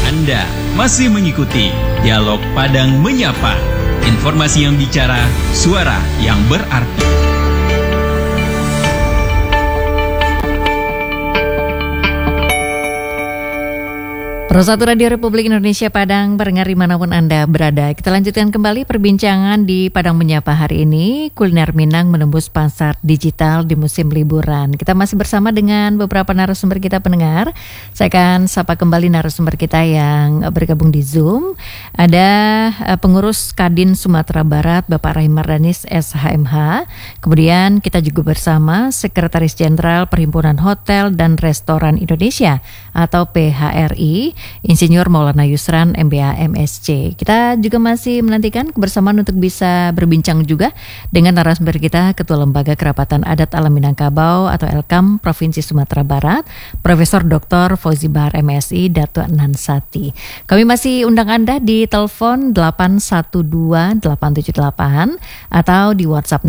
Anda masih mengikuti Dialog Padang Menyapa. Informasi yang bicara, suara yang berarti. Persatu Radio Republik Indonesia Padang, pendengar dimanapun Anda berada. Kita lanjutkan kembali perbincangan di Padang Menyapa hari ini. Kuliner Minang menembus pasar digital di musim liburan. Kita masih bersama dengan beberapa narasumber kita pendengar. Saya akan sapa kembali narasumber kita yang bergabung di Zoom. Ada pengurus Kadin Sumatera Barat, Bapak Rahim Mardanis SHMH. Kemudian kita juga bersama Sekretaris Jenderal Perhimpunan Hotel dan Restoran Indonesia atau PHRI, Insinyur Maulana Yusran MBA MSc. Kita juga masih menantikan kebersamaan untuk bisa berbincang juga dengan narasumber kita, Ketua Lembaga Kerapatan Adat Alam Minangkabau atau LKAM Provinsi Sumatera Barat, Profesor Dr. Fauzi Bahar MSI, Datuk Nansati. Kami masih undang Anda di telepon 812-878 atau di WhatsApp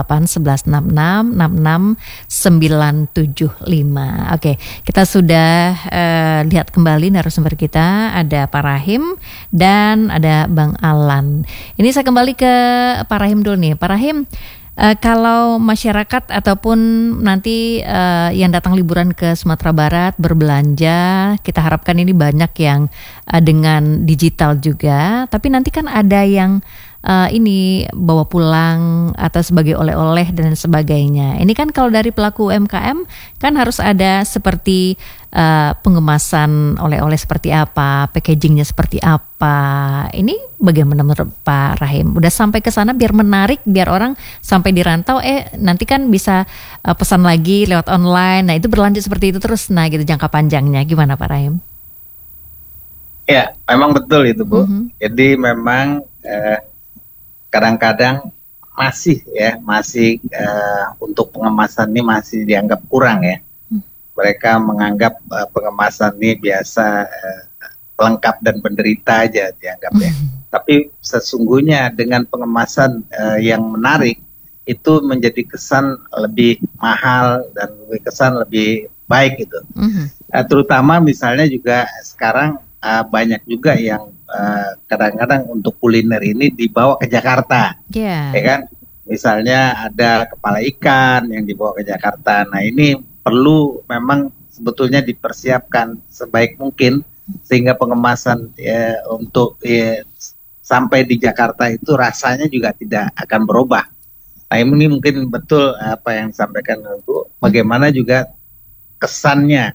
08-1166-66975. Oke, kita sudah lihat kembali narasumber kita, ada Pak Rahim dan ada Bang Alan. Ini saya kembali ke Pak Rahim dulu nih. Pak Rahim, kalau masyarakat ataupun nanti yang datang liburan ke Sumatera Barat berbelanja, kita harapkan ini banyak yang dengan digital juga. Tapi nanti kan ada yang ini bawa pulang atau sebagai oleh-oleh dan sebagainya. Ini kan kalau dari pelaku UMKM kan harus ada seperti pengemasan oleh-oleh seperti apa, packagingnya seperti apa. Ini bagaimana menurut Pak Rahim? Udah sampai ke sana biar menarik, biar orang sampai di rantau, nanti kan bisa pesan lagi lewat online. Nah itu berlanjut seperti itu terus, nah gitu jangka panjangnya. Gimana Pak Rahim? Ya, memang betul itu Bu. Jadi memang kadang-kadang masih untuk pengemasan ini masih dianggap kurang ya. Mereka menganggap pengemasan ini biasa lengkap dan penderita aja dianggap ya. Tapi sesungguhnya dengan pengemasan yang menarik itu menjadi kesan lebih mahal dan kesan lebih baik gitu. Terutama misalnya juga sekarang banyak juga yang kadang-kadang untuk kuliner ini dibawa ke Jakarta, ya kan? Misalnya ada kepala ikan yang dibawa ke Jakarta. Nah ini perlu memang sebetulnya dipersiapkan sebaik mungkin sehingga pengemasan untuk sampai di Jakarta itu rasanya juga tidak akan berubah. Nah ini mungkin betul apa yang disampaikan Ibu, bagaimana juga kesannya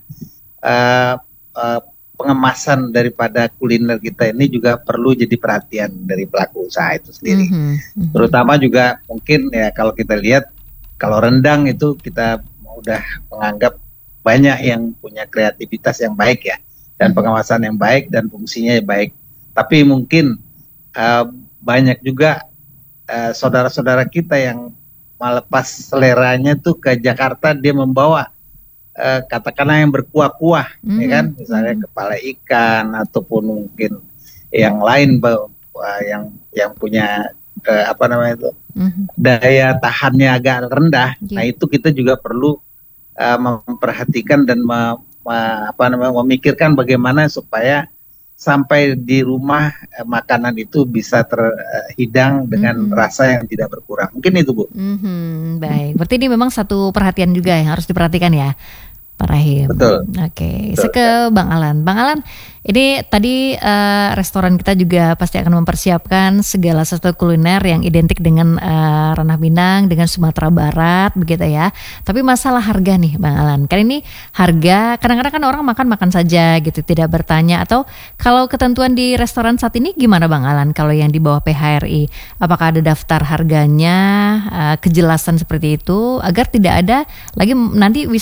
pengemasan daripada kuliner kita ini juga perlu jadi perhatian dari pelaku usaha itu sendiri. Terutama juga mungkin ya kalau kita lihat, kalau rendang itu kita udah menganggap banyak yang punya kreativitas yang baik ya, dan pengemasan yang baik dan fungsinya yang baik. Tapi mungkin banyak juga saudara-saudara kita yang melepas seleranya tuh ke Jakarta, dia membawa katakanlah yang berkuah-kuah, ya kan, misalnya kepala ikan ataupun mungkin yang lain yang punya daya tahannya agak rendah. Nah itu kita juga perlu memperhatikan dan memikirkan bagaimana supaya sampai di rumah makanan itu bisa terhidang dengan rasa yang tidak berkurang. Mungkin itu Bu. Baik, berarti ini memang satu perhatian juga yang harus diperhatikan ya Pak Rahim. Betul. Oke, saya ke Bang Alan. Bang Alan, ini tadi restoran kita juga pasti akan mempersiapkan segala sesuatu kuliner yang identik dengan ranah Minang, dengan Sumatera Barat, begitu ya. Tapi masalah harga nih Bang Alan, kan ini harga kadang-kadang kan orang makan saja gitu, tidak bertanya. Atau kalau ketentuan di restoran saat ini gimana Bang Alan kalau yang di bawah PHRI? Apakah ada daftar harganya, kejelasan seperti itu agar tidak ada lagi nanti